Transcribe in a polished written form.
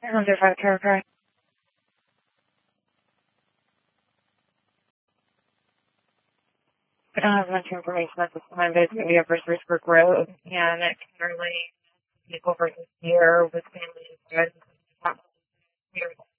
Under 5 Territory. I don't have much information at this time, but it's going to be a first Richburg Road, and it can relate vehicle versus gear with family and friends.